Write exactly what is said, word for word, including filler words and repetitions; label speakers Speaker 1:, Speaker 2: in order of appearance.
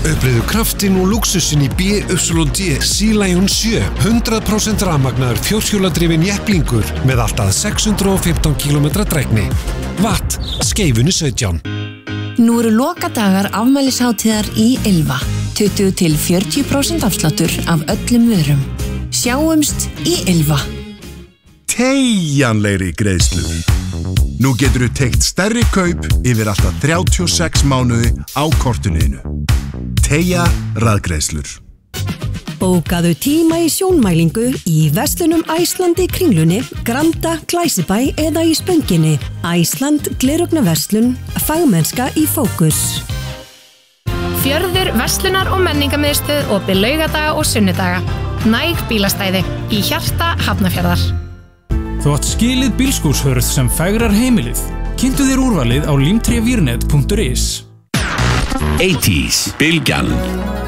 Speaker 1: Upplifðu kraftinn og lúxusinn í B Y D Sea Lion sjö, hundrað prósent rafmagnaður fjórhjóladrifinn jepplingur með allt að sex hundruð og fimmtán kílómetra drægni. Watt, Skeifunni sautján.
Speaker 2: Nú eru lokadagar afmælishátíðar í Ylva. tuttugu til fjörutíu prósent afsláttur af öllum vörum. Sjáumst í Ylva.
Speaker 3: Teygjanlegri greiðslu. Nú getur þú teygt stærri kaup yfir alltaf þrjátíu og sex mánuði á kortinu. Teygja raðgreiðslur.
Speaker 4: Bókaðu tíma í sjónmælingu í verslunum Iceland í Kringlunni, Granda, Glæsibæ eða í Spönginni. Iceland Gleraugnarverslun, fagmennska í fókus.
Speaker 5: Fjörður verslunar- og menningarmiðstöð opið laugadaga og sunnudaga. Næg bílastæði í hjarta Hafnarfjarðar.
Speaker 6: Þú átt skilið bílskúrshörð sem fegrar heimilið. Kynntu þér úrvalið á limtrevírnet punktur is.
Speaker 7: eighties, Bylgjan.